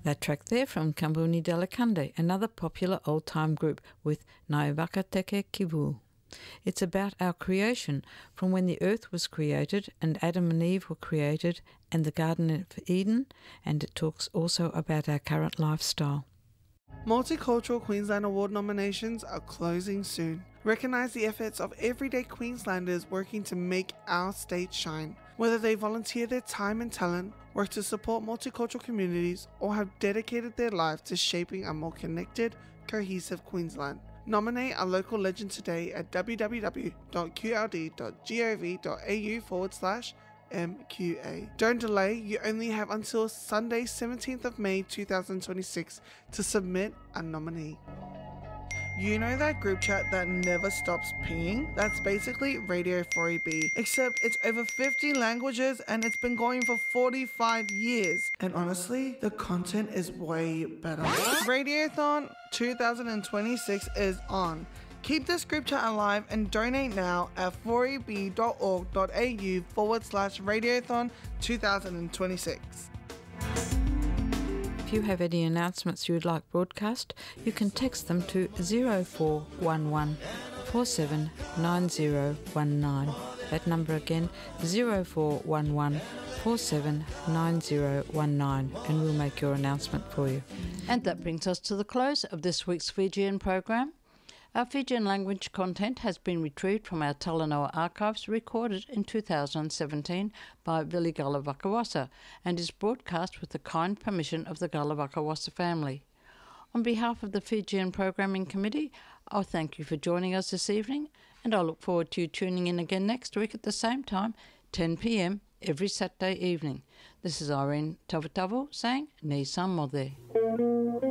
That track there from Kambuni Delakande, another popular old-time group with Naivaka Teke Kivu. It's about our creation, from when the earth was created and Adam and Eve were created and the Garden of Eden, and it talks also about our current lifestyle. Multicultural Queensland Award nominations are closing soon. Recognise the efforts of everyday Queenslanders working to make our state shine. Whether they volunteer their time and talent, work to support multicultural communities, or have dedicated their life to shaping a more connected, cohesive Queensland. Nominate a local legend today at www.qld.gov.au/MQA. Don't delay, you only have until Sunday 17th of May 2026 to submit a nominee. You know that group chat that never stops pinging? That's basically Radio 4EB, except it's over 50 languages and it's been going for 45 years. And honestly, the content is way better. Radiothon 2026 is on. Keep this group chat alive and donate now at 4eb.org.au/Radiothon 2026. If you have any announcements you would like broadcast, you can text them to 0411 479019. That number again, 0411 479019, and we'll make your announcement for you. And that brings us to the close of this week's Fijian program. Our Fijian language content has been retrieved from our Talanoa archives, recorded in 2017 by Vili Galavakawasa, and is broadcast with the kind permission of the Galavakawasa family. On behalf of the Fijian Programming Committee, I thank you for joining us this evening, and I look forward to you tuning in again next week at the same time, 10 p.m, every Saturday evening. This is Irene Tavatavu saying, Ni sa mode.